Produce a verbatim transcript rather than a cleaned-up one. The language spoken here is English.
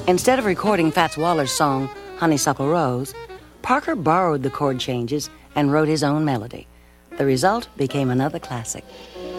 Instead of recording Fats Waller's song, Honeysuckle Rose, Parker borrowed the chord changes and wrote his own melody. The result became another classic.